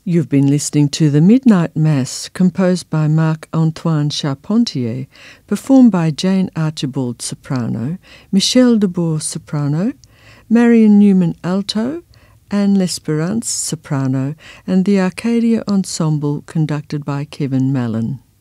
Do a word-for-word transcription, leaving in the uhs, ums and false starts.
You've been listening to the Midnight Mass, composed by Marc-Antoine Charpentier, performed by Jane Archibald soprano, Michel de Boer soprano, Marion Newman alto, Anne L'Espérance soprano, and the Arcadia Ensemble conducted by Kevin Mallon.